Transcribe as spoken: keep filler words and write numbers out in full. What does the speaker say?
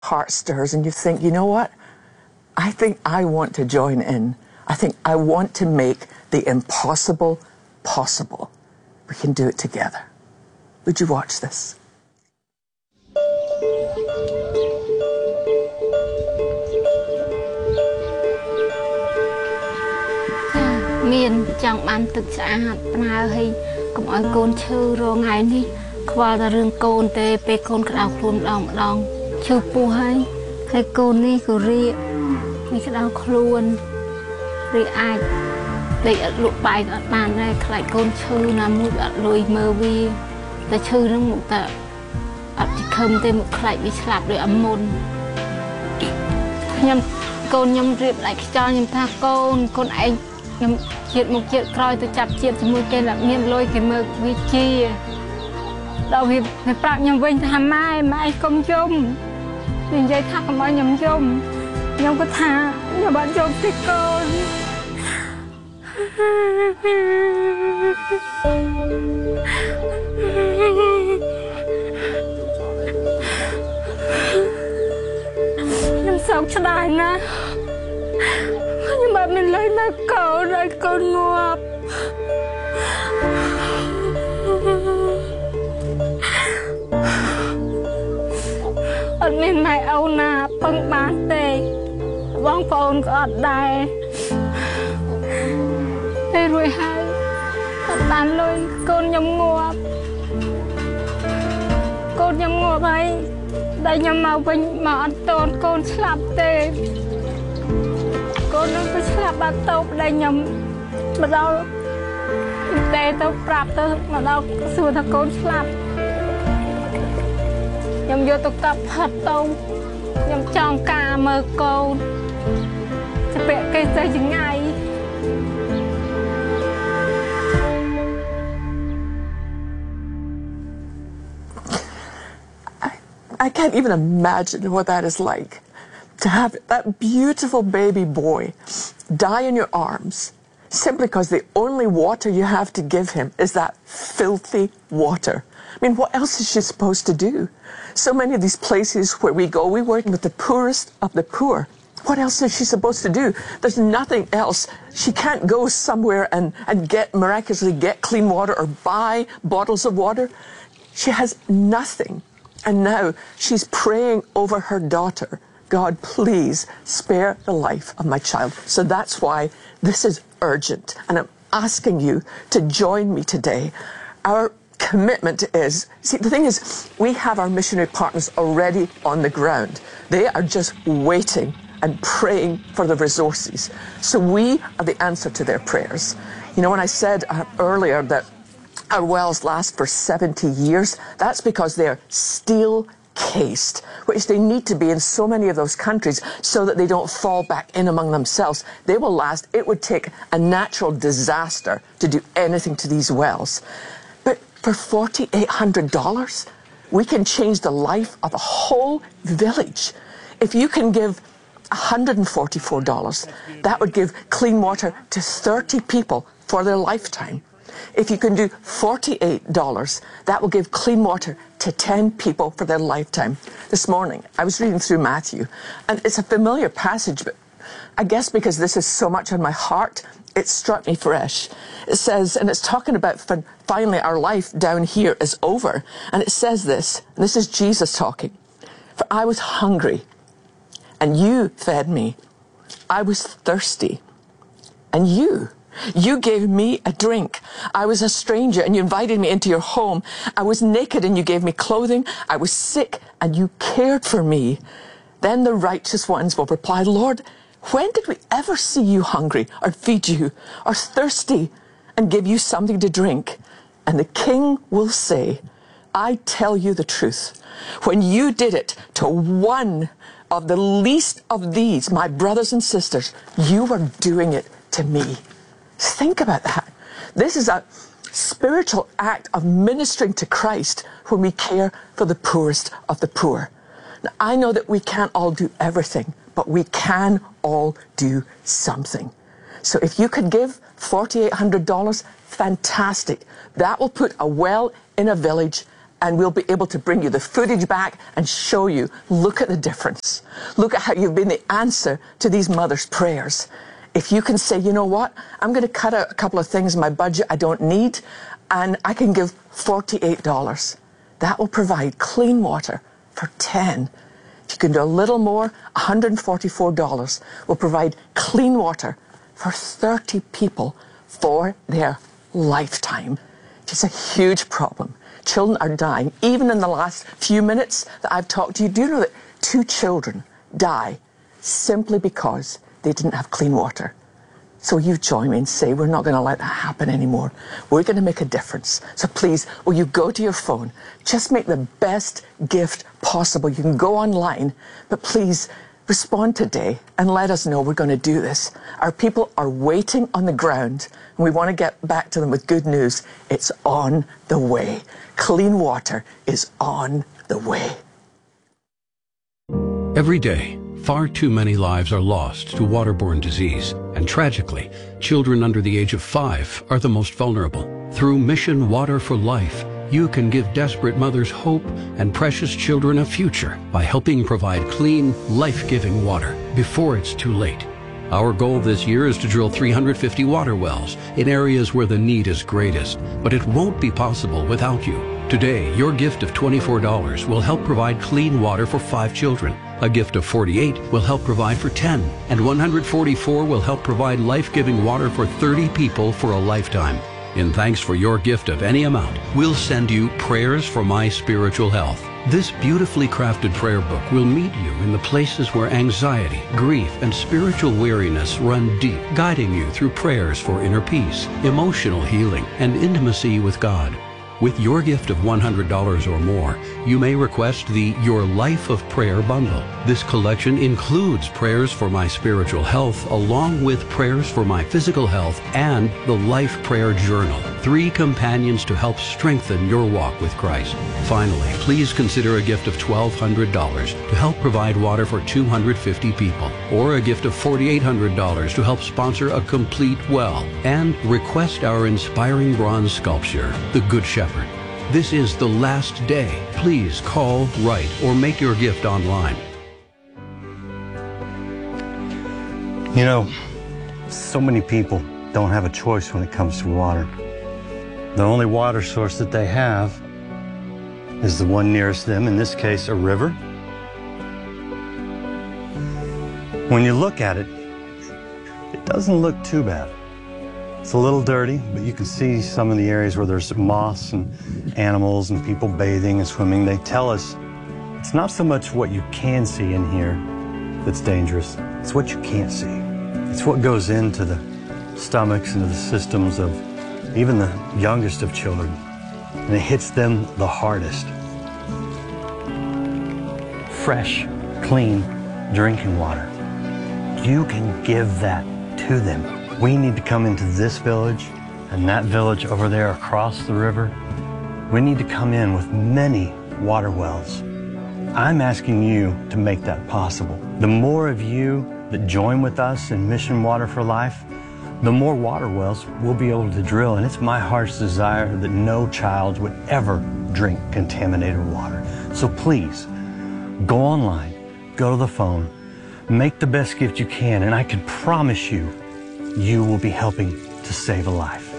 heart stirs and you think, you know what? I think I want to join in. I think I want to make the impossible possible. We can do it together. Would you watch this? មានចង់បានទឹកស្អាតផ្នើឲ្យកុំឲ្យកូនឈឺរងថ្ងៃនេះខ្វល់តែរឿងកូនទេពេលកូនក្តៅខ្លួនម្ដងម្ដងឈឺពោះហើយហើយកូននេះក៏រៀកនេះក្តៅខ្លួនរៀកអាចលេខអត់លក់បាយអត់បានដែរខ្លាចកូនឈឺណាមួយអត់លុយមើលវាតែឈឺនឹងមកតែអត់ខឹមទេមកខ្លាចវាស្លាប់ដោយអមុនខ្ញុំកូនខ្ញុំរៀបlạiខ្យល់ខ្ញុំថាកូនកូនឯងខ្ញុំជាតិមកជាតិក្រោយទៅចាប់ជាតិជាមួយគេតែមានលុយគេមើលវាជាដល់វាវាប្រាប់ខ្ញុំវិញថាម៉ែម៉ែកុំយំនិយាយថាកុំឲ្យខ្ញុំយំខ្ញុំក៏ថាខ្ញុំបាត់យំពីកូនខ្ញុំសោកស្ដាយណាស់ខ្ញុំបាត់មានលុយមកកូនឲ្យកូនងាប់អត់មានម៉ែអូនណាពឹងបានទេបងប្អូនក៏អត់ដែរពេលរួចហើយអត់បានលុយកូនខ្ញុំងាប់កូនខ្ញុំងាប់ហើយតែខ្ញុំមកវិញមកអត់តូនកូនស្លាប់ទេកូននឹងទៅស្លាប់បាត់ទៅប្តីខ្ញុំមកដល់តែទៅប្រាប់ទៅមកដល់សួរថាកូនស្លាប់ខ្ញុំយកទៅកាប់ផាត់ទៅខ្ញុំចង់ការមើលកូនទៅពាក់គេទៅចងាយ I can't even imagine what that is like. To have that beautiful baby boy die in your arms simply because the only water you have to give him is that filthy water. I mean, what else is she supposed to do? So many of these places where we go, we work with the poorest of the poor. What else is she supposed to do? There's nothing else. She can't go somewhere and, and get miraculously get clean water or buy bottles of water. She has nothing. And now she's praying over her daughter. God, please spare the life of my child. So that's why this is urgent. And I'm asking you to join me today. Our commitment is, see, the thing is, we have our missionary partners already on the ground. They are just waiting and praying for the resources. So we are the answer to their prayers. You know, when I said uh, earlier that our wells last for seventy years, that's because they're steel cased, which they need to be in so many of those countries so that they don't fall back in among themselves. They will last. It would take a natural disaster to do anything to these wells. But for forty-eight hundred dollars, we can change the life of a whole village. If you can give one hundred forty-four dollars, that would give clean water to thirty people for their lifetime. If you can do forty-eight dollars, that will give clean water to ten people for their lifetime. This morning, I was reading through Matthew, and it's a familiar passage, but I guess because this is so much on my heart, it struck me fresh. It says, and it's talking about finally our life down here is over, and it says this, and this is Jesus talking. For I was hungry, and you fed me. I was thirsty, and you You gave me a drink. I was a stranger and you invited me into your home. I was naked and you gave me clothing. I was sick and you cared for me. Then the righteous ones will reply, Lord, when did we ever see you hungry or feed you or thirsty and give you something to drink? And the king will say, I tell you the truth. When you did it to one of the least of these, my brothers and sisters, you were doing it to me. Think about that. This is a spiritual act of ministering to Christ when we care for the poorest of the poor. Now, I know that we can't all do everything, but we can all do something. So if you could give forty-eight hundred dollars, fantastic. That will put a well in a village and we'll be able to bring you the footage back and show you, look at the difference. Look at how you've been the answer to these mothers' prayers. If you can say, you know what, I'm going to cut out a couple of things in my budget I don't need, and I can give forty-eight dollars. That will provide clean water for ten. If you can do a little more, one hundred forty-four dollars will provide clean water for thirty people for their lifetime. It's a huge problem. Children are dying. Even in the last few minutes that I've talked to you, do you know that two children die simply because they didn't have clean water? So you join me and say, we're not going to let that happen anymore. We're going to make a difference. So please, will you go to your phone? Just make the best gift possible. You can go online, but please respond today and let us know we're going to do this. Our people are waiting on the ground, and we want to get back to them with good news. It's on the way. Clean water is on the way. Every day, far too many lives are lost to waterborne disease, and tragically, children under the age of five are the most vulnerable. Through Mission Water for Life, you can give desperate mothers hope and precious children a future by helping provide clean, life-giving water before it's too late. Our goal this year is to drill three hundred fifty water wells in areas where the need is greatest, but it won't be possible without you. Today, your gift of twenty-four dollars will help provide clean water for five children. A gift of forty-eight dollars will help provide for ten, and one hundred forty-four dollars will help provide life-giving water for thirty people for a lifetime. In thanks for your gift of any amount, we'll send you Prayers for My Spiritual Health. This beautifully crafted prayer book will meet you in the places where anxiety, grief, and spiritual weariness run deep, guiding you through prayers for inner peace, emotional healing, and intimacy with God. With your gift of one hundred dollars or more, you may request the Your Life of Prayer bundle. This collection includes Prayers for My Spiritual Health, along with Prayers for My Physical Health and the Life Prayer Journal, three companions to help strengthen your walk with Christ. Finally, please consider a gift of twelve hundred dollars to help provide water for two hundred fifty people, or a gift of forty-eight hundred dollars to help sponsor a complete well, and request our inspiring bronze sculpture, The Good Shepherd. This is the last day. Please call, write, or make your gift online. You know, so many people don't have a choice when it comes to water. The only water source that they have is the one nearest them, in this case, a river. When you look at it, it doesn't look too bad. It's a little dirty, but you can see some of the areas where there's moss and animals and people bathing and swimming. They tell us it's not so much what you can see in here that's dangerous. It's what you can't see. It's what goes into the stomachs, into the systems of even the youngest of children. And it hits them the hardest. Fresh, clean drinking water. You can give that to them. We need to come into this village and that village over there across the river. We need to come in with many water wells. I'm asking you to make that possible. The more of you that join with us in Mission Water for Life, the more water wells we'll be able to drill. And it's my heart's desire that no child would ever drink contaminated water. So please, go online, go to the phone, make the best gift you can, and I can promise you, you will be helping to save a life.